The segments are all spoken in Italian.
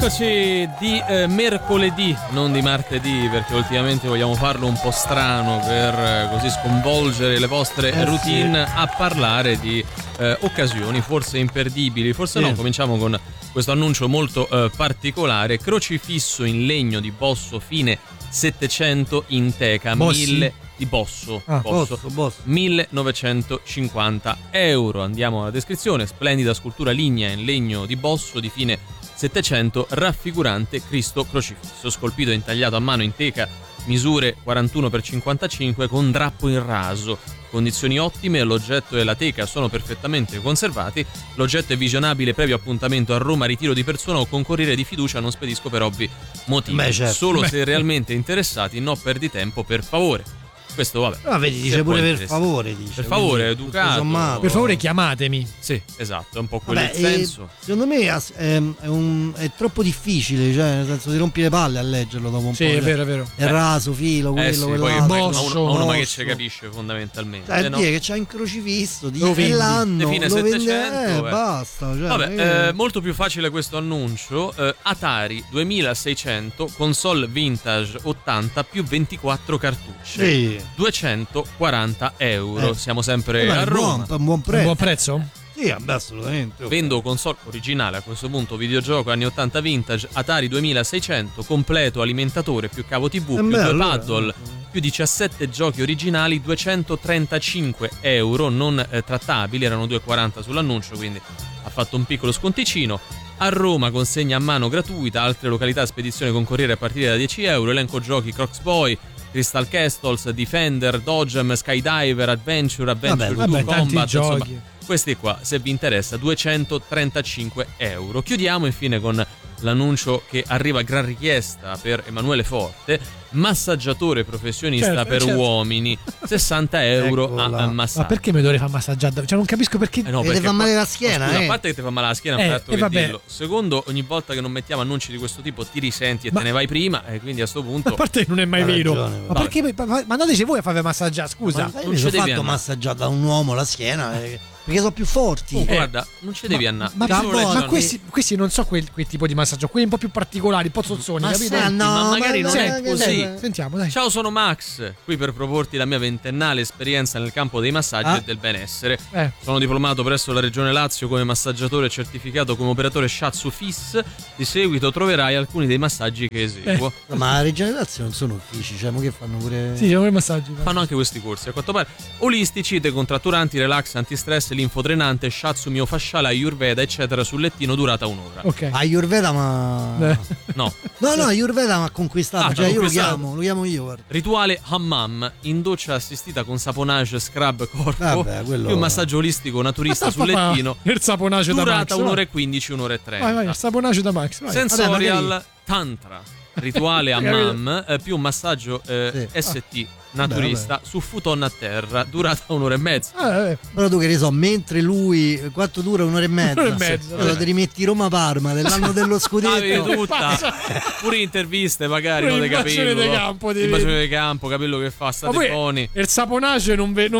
Eccoci di mercoledì, non di martedì, perché ultimamente vogliamo farlo un po' strano per così sconvolgere le vostre routine, a parlare di occasioni forse imperdibili, forse no. Cominciamo con questo annuncio molto particolare: crocifisso in legno di Bosso fine 700 in teca, di Bosso, Bosso. 1950 euro. Andiamo alla descrizione: splendida scultura lignea in legno di Bosso di fine 700, raffigurante Cristo crocifisso, scolpito e intagliato a mano in teca, misure 41x55, con drappo in raso. Condizioni ottime, l'oggetto e la teca sono perfettamente conservati. L'oggetto è visionabile previo appuntamento a Roma, ritiro di persona o con corriere di fiducia, non spedisco per ovvi motivi. Solo se realmente interessati, no perdi tempo, per favore. Questo vabbè. Vedi, dice pure per favore. Dice, per favore, educato. Per favore, chiamatemi. Sì, esatto, è un po' quello il senso. Secondo me è troppo difficile, cioè nel senso ti rompi le palle a leggerlo dopo un po'. Sì, è vero, è vero. È raso, filo, quello, uno ma che ci capisce fondamentalmente. Cioè, no? Che c'ha un crocifisso di l'anno, fine 700, basta. Cioè, vabbè, molto più facile questo annuncio. Atari 2600, console vintage 80 più 24 cartucce. Sì. 240 euro. Siamo sempre a Roma. Un buon prezzo. Un buon prezzo? Sì, assolutamente. Vendo console originale a questo punto, videogioco anni 80 vintage, Atari 2600, completo, alimentatore più cavo TV più due paddle più 17 giochi originali, 235 euro non trattabili, erano 2,40 sull'annuncio, quindi ha fatto un piccolo sconticino. A Roma consegna a mano gratuita, altre località spedizione con corriere a partire da 10 euro, elenco giochi Crocs Boy, Crystal Castles, Defender, Dodgem, Skydiver, Adventure 2 Combat, insomma, questi qua, se vi interessa, 235 euro. Chiudiamo infine con l'annuncio che arriva a gran richiesta per Emanuele Forte: massaggiatore professionista per uomini, 60 euro a massaggio. Ma perché mi dovrei fare massaggiare? Cioè non capisco perché. No, perché ti fa male la schiena, scusa, a parte che ti fa male la schiena, che dirlo. Secondo, ogni volta che non mettiamo annunci di questo tipo ti risenti e te ne vai prima, e quindi a sto punto. A parte che non è mai vero. Ragione, ma perché? Ma andateci voi a farvi massaggiare, scusa. Ma non ci devi fatto massaggiare da un uomo la schiena. Perché sono più forti. Guarda, non ci devi andare. Ma questi non so quel tipo di massaggio, quelli un po' più particolari, un po' zozzoni, capito? Ma magari non è così. Sentiamo, dai. Ciao, sono Max, qui per proporti la mia ventennale esperienza nel campo dei massaggi e del benessere. Sono diplomato presso la Regione Lazio come massaggiatore certificato come operatore Shiatsu FIS. Di seguito troverai alcuni dei massaggi che eseguo. Ma la Regione Lazio non sono uffici, cioè, ma che fanno pure. Sì, fanno pure massaggi. Fanno anche questi corsi, a quanto pare. Olistici, decontratturanti, relax, antistress, linfodrenante, Shiatsu miofasciale, Ayurveda, eccetera, sul lettino, durata un'ora. Ok. Ayurveda, ma. No, Ayurveda mi ha conquistato. Cioè, io lo chiamo io. Guarda. Rituale hammam, in doccia assistita con saponage, scrub corpo, quello. più massaggio olistico naturista sul lettino. Il saponage da Max. Durata un'ora e 15, un'ora e 30. Vai, il saponage da Max. Vai. Sensorial tantra, rituale hammam, più massaggio ST naturista su futon a terra, durata un'ora e mezza. Però tu che ne so, mentre lui quanto dura? Un'ora e mezza. Allora ti rimetti Roma-Parma dell'anno dello scudetto. Tutta. Pure interviste magari, no, invasione di campo, invasione di campo, capello che fa, state buoni. Il saponage non ve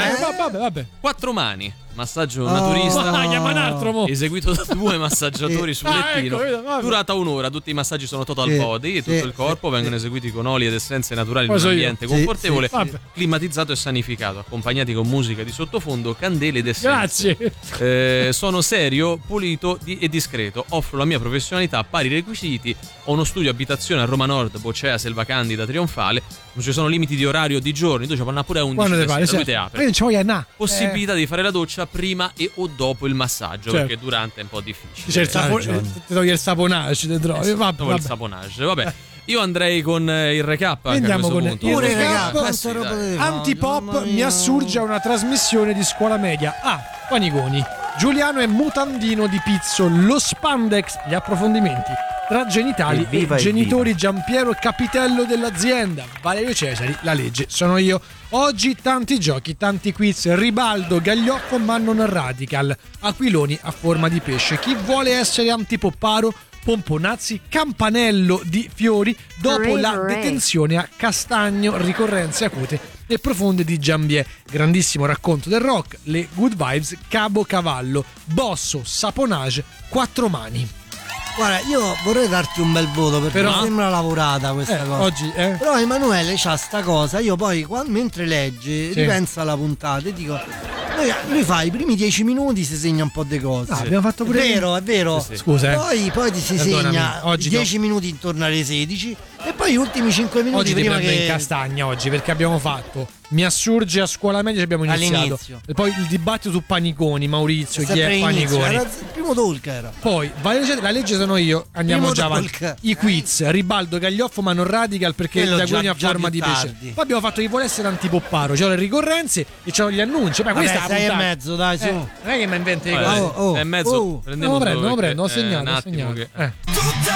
vabbè. 4 mani. Massaggio naturista eseguito da 2 massaggiatori sul lettino, durata un'ora. Tutti i massaggi sono total body, tutto il corpo vengono eseguiti con oli ed essenze naturali in un ambiente confortevole, climatizzato e sanificato, accompagnati con musica di sottofondo, candele ed essenze. Grazie. Sono serio, pulito e discreto, offro la mia professionalità a pari requisiti, ho uno studio abitazione a Roma Nord, Bocea, Selva Candida, Trionfale, non ci sono limiti di orario o di giorni, tu ci vanno pure a 11 te apre. Possibilità di fare la doccia prima e o dopo il massaggio, perché durante è un po' difficile. Ti togli il saponage, te trovi. Il saponage, vabbè. Io andrei con il recap. Andiamo con il recap. Antipop mi assurge a una trasmissione di scuola media. Panigoni. Giuliano è mutandino di pizzo. Lo spandex. Gli approfondimenti tra genitali e genitori. Giampiero capitello dell'azienda. Valerio Cesari, la legge sono io. Oggi tanti giochi, tanti quiz. Ribaldo, Gaglioffo ma non Radical. Aquiloni a forma di pesce. Chi vuole essere antipopparo? Pomponazzi, campanello di fiori dopo la detenzione a Castagno, ricorrenze acute e profonde di Giambier. Grandissimo racconto del rock, le good vibes, Cabo Cavallo, Bosso, Saponage, 4 mani. Guarda, io vorrei darti un bel voto perché mi sembra lavorata questa cosa. Oggi, Però Emanuele c'ha sta cosa, io poi mentre legge ripenso alla puntata e dico lui fa i primi 10 minuti, si segna un po' di cose. No, abbiamo fatto pure è vero. Sì. Scusa. Poi ti si segna 10 minuti intorno alle 16 e poi gli ultimi 5 minuti oggi prima ti prendo in castagna oggi perché abbiamo fatto Mi assurge a scuola media ci abbiamo iniziato. All'inizio. E poi il dibattito su Paniconi, Maurizio, chi è Paniconi. Era il primo talk era. Poi la legge sono io, andiamo già avanti. I quiz, Ribaldo, Gaglioffo ma non Radical perché da Guoni a forma di pesce. Poi abbiamo fatto chi vuole essere antipopparo, c'ho le ricorrenze e c'ho gli annunci. Ma questa è 6:30, dai, su. Non è che mi inventi le cose. 6:30. Lo prendo, ho segnato. un attimo che